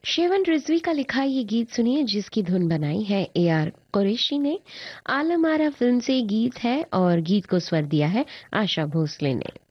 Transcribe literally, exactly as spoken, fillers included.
Shaven Rizvi का लिखा ये गीत सुनिए जिसकी धुन बनाई है ए आर कुरैशी ने। आलम आरा फिल्म से गीत है और गीत को स्वर दिया है आशा भोसले ने।